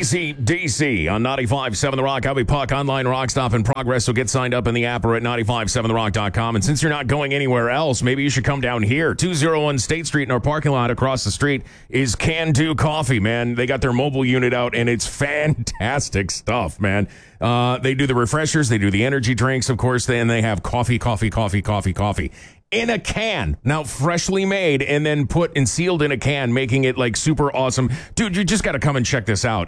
AC/DC on 95.7 The Rock. I'll be Puck, online rock stop in progress, so get signed up in the app or at 957therock.com. And since you're not going anywhere else, maybe you should come down here. 201 State Street in our parking lot across the street is Can Do Coffee, man. They got their mobile unit out, and it's fantastic stuff, man. They do the refreshers, they do the energy drinks, of course, and they have coffee in a can, now freshly made and then put and sealed in a can, making it like super awesome. Dude, you just got to come and check this out.